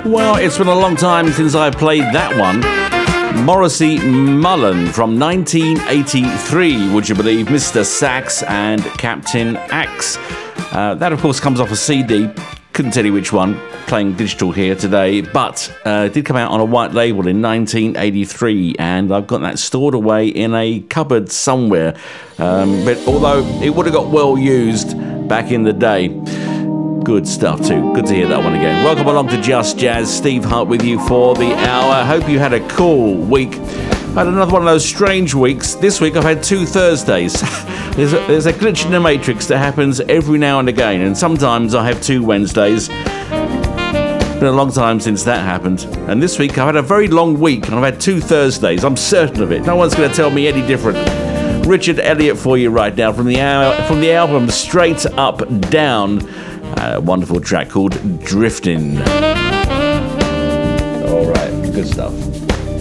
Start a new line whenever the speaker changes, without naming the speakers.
Well, it's been a long time since I played that one. Morrissey Mullen from 1983, would you believe? Mr. Sax and Captain Axe. That, of course, comes off a CD. Couldn't tell you which one. Playing digital here today, but it did come out on a white label in 1983, and I've got that stored away in a cupboard somewhere. But although it would have got well used back in the day. Good stuff too. Good to hear that one again. Welcome along to Just Jazz. Steve Hart with you for the hour. Hope you had a cool week. I had another one of those strange weeks. This week I've had 2 Thursdays. There's a glitch in the matrix that happens every now and again, and sometimes I have 2 Wednesdays. It's been a long time since that happened. And this week I've had a very long week and I've had 2 Thursdays. I'm certain of it. No one's going to tell me any different. Richard Elliott for you right now from the album Straight Up Down. A wonderful track called Driftin'. All right, good stuff.